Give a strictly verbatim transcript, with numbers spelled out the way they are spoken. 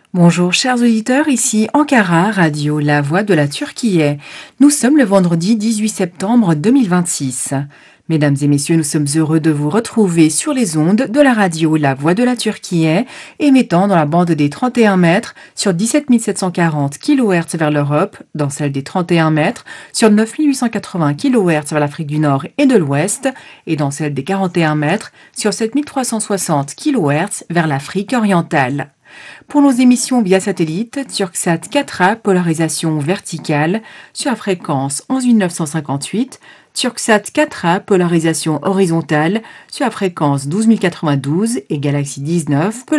Bonjour chers auditeurs, ici Ankara, radio La Voix de la Turquie. Nous sommes le vendredi dix-huit septembre deux mille vingt-six. Mesdames et messieurs, nous sommes heureux de vous retrouver sur les ondes de la radio La Voix de la Turquie, émettant dans la bande des trente et un mètres sur dix-sept mille sept cent quarante kilohertz vers l'Europe, dans celle des trente et un mètres sur neuf mille huit cent quatre-vingts kilohertz vers l'Afrique du Nord et de l'Ouest, et dans celle des quarante et un mètres sur sept mille trois cent soixante kilohertz vers l'Afrique orientale. Pour nos émissions via satellite, Turksat quatre A, polarisation verticale, sur la fréquence onze mille neuf cent cinquante-huit, Turksat quatre A, polarisation horizontale, sur la fréquence douze mille quatre-vingt-douze et Galaxy dix-neuf,